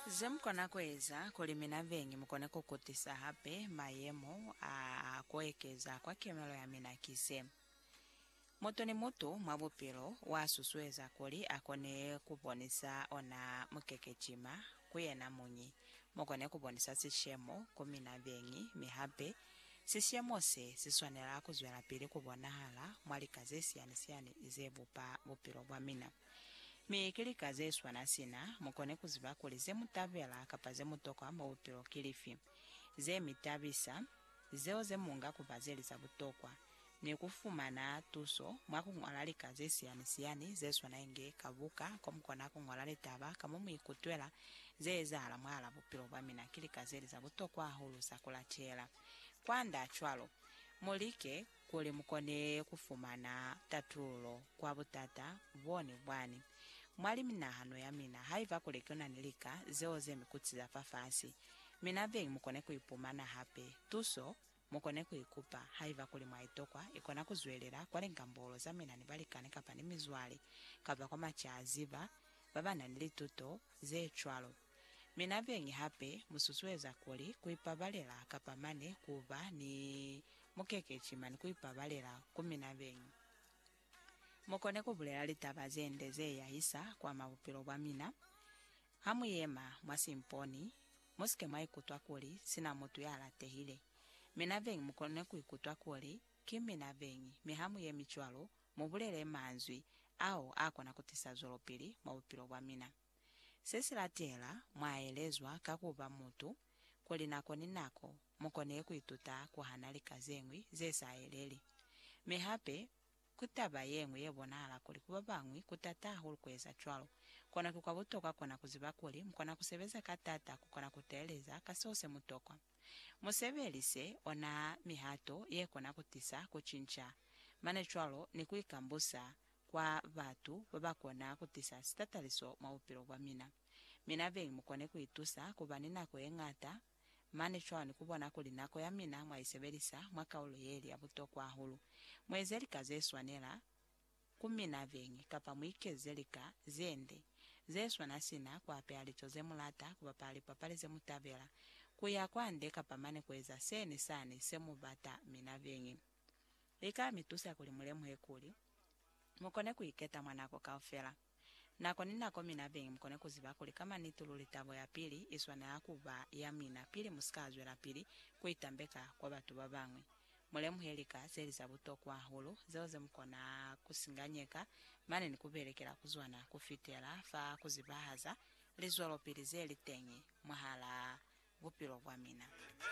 Zemkona kweza kulimina vengi mkone kukutisa hape mayemo kuekeza kwa kemelo ya mina kise. Moto ni mutu mwabupilo wa susueza kuli akone kubonisa ona mkekechima kuyena munyi. Mkone kubonisa sishemo kumina vengi mihape. Sishemo se siswanela kuzwela pili kubona hala mwali kaze siani zebu pa bupilo wa mina. Mikili kaze swana sina, mkone kuziba kuli ze mutavela kapaze mutoko amba upilo kilifi. Ze mitabisa, zeo ze munga kupazeli za butokwa. Ni kufumana tuso, mwaku ngwalali kaze siani ze swana inge kabuka, kumkona ngwalali taba, kamumu ikutuela, ze zahala mwala bupilo wamina kili kaze za butokwa hulu sakula chela. Kwanda achwalo, mulike kuli mkone kufumana tatulo kwa butata, woni wani. Mwali minahano ya mina haiva kulekona nilika zeo ze mikutsi za fafasi. Mina vengi mkone kuipumana hape. Tuso mkone kuikupa haiva kuli mwaitokwa ikona kuzuelera kwa lengambolo za mina nibalikane kapa ni mizwali. Kapa kwa machaziba baba na nilituto ze chwalo. Mina vengi hape mususueza kuli kuipabalela kapa mane kuba ni mukekechima ni kuipabalela kumina vengi. Mokone kubulela litaba zende ze ya hisa kwa mabupilo wa mina. Hamu yema mwasimponi, muske maikutwa kuli sina mutu ya alate hile. Mina vengi mkone kuikutwa kuli, kimina vengi, mihamu ye michwalo, mubulele manzwi, au ako na kutisa zolopili mabupilo wa mina. Sesi latela, mwaelezwa kakuba mutu, kuli nako ni nako, mkone kuituta kuhanali kazengwi, ze saeleli. Mihape, kutaba yengwe yebona ala kuli kubabangwi kutata hulu kweza chwalo. Kona kukabutoka kona kuzibakuli, mkona kusebeza katata kukona kuteleza kasose mutokwa. Musebelise ona mihato ye kona kutisa kuchincha. Mane chwalo ni kuikambusa kwa batu babakona kutisa sitataliso maupilo wa mina. Mina vengi mkone kuitusa kubanina kuengata. Mane chwalo ni kubona kulinako ya mina mwaisebelisa mwaka ulu yeli ya butokwa hulu. Mwezeli kaze swanela kumina vengi kapa mwike zelika zende. Ze swana sina kwa ape alichoze mulata kupapali papali ze mutavela. Kuya kwande kapa mane kweza seni sani semu bata mina vengi. Ika mitusa kulimulemu hekuli. Mkone kuiketa mwanako kaufela. Nako ninako mina vengi mkone kuziba kuli kama nitululi tabo ya pili iswana ya kuba ya mina pili muskazwe la pili kuitambeka kwa batu babangwe. Mulemu helika zeli za butokwa hulu, zeo mkona kusinganyeka, mane ni kubelekela kuzwana kufitela, fa kuzibahaza, lizolo pili zeli tengi, mahala bupilo wa mina.